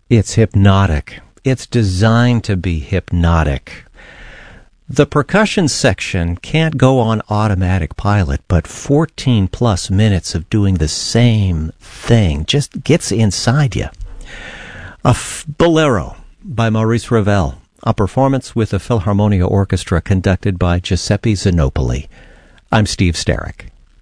It's hypnotic. It's designed to be hypnotic. The percussion section can't go on automatic pilot, but 14 plus minutes of doing the same thing just gets inside you. A Bolero by Maurice Ravel, a performance with the Philharmonia Orchestra conducted by Giuseppe Zanopoli. I'm Steve Starrick.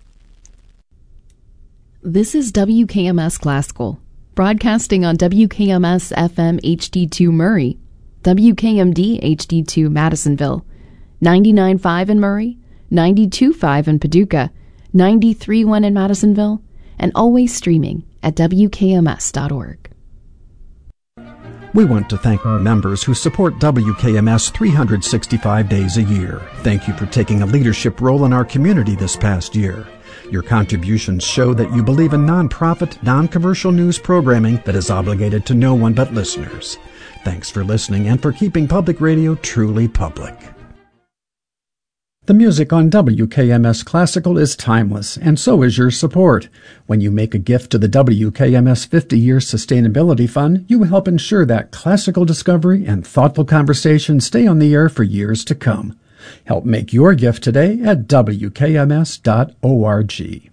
This is WKMS Classical, broadcasting on WKMS FM HD2 Murray, WKMD HD2 Madisonville, 99.5 in Murray, 92.5 in Paducah, 93.1 in Madisonville, and always streaming at WKMS.org. We want to thank our members who support WKMS 365 days a year. Thank you for taking a leadership role in our community this past year. Your contributions show that you believe in nonprofit, non-commercial news programming that is obligated to no one but listeners. Thanks for listening and for keeping public radio truly public. The music on WKMS Classical is timeless, and so is your support. When you make a gift to the WKMS 50-Year Sustainability Fund, you help ensure that classical discovery and thoughtful conversation stay on the air for years to come. Help make your gift today at WKMS.org.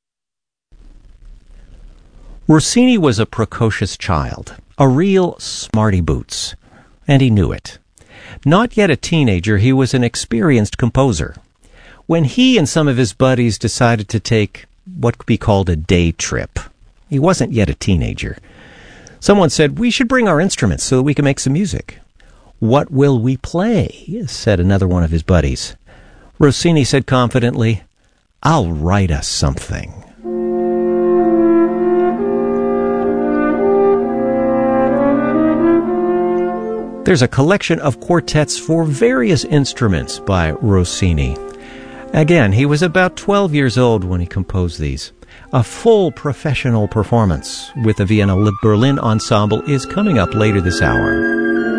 Rossini was a precocious child, a real smarty boots, and he knew it. Not yet a teenager, he was an experienced composer. When he and some of his buddies decided to take what could be called a day trip, he wasn't yet a teenager. Someone said, "We should bring our instruments so that we can make some music." "What will we play?" said another one of his buddies. Rossini said confidently, "I'll write us something." There's a collection of quartets for various instruments by Rossini. Again, he was about 12 years old when he composed these. A full professional performance with the Vienna Berlin Ensemble is coming up later this hour.